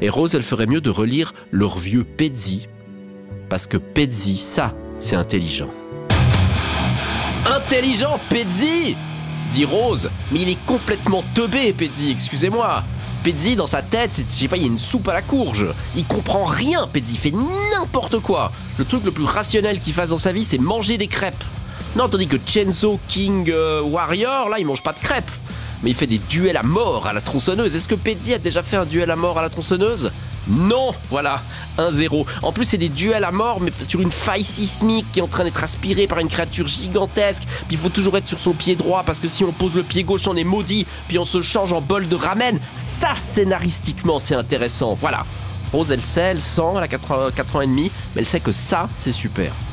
Et Rose, elle ferait mieux de relire leur vieux Pezzi, parce que Pezzi, ça, c'est intelligent. Intelligent, Pezzi, dit Rose. Mais il est complètement teubé, Pezzi, excusez-moi. Pezzi, dans sa tête, je sais pas, il y a une soupe à la courge. Il comprend rien, Pezzi, il fait n'importe quoi. Le truc le plus rationnel qu'il fasse dans sa vie, c'est manger des crêpes. Non, tandis que Chenzo King Warrior, là, il mange pas de crêpes. Mais il fait des duels à mort à la tronçonneuse. Est-ce que Pezzi a déjà fait un duel à mort à la tronçonneuse ? Non, voilà, 1-0. En plus, c'est des duels à mort, mais sur une faille sismique qui est en train d'être aspirée par une créature gigantesque. Puis il faut toujours être sur son pied droit, parce que si on pose le pied gauche, on est maudit. Puis on se change en bol de ramen. Ça, scénaristiquement, c'est intéressant. Voilà. Rose, elle sait, elle sent, elle a 4 ans et demi, mais elle sait que ça, c'est super.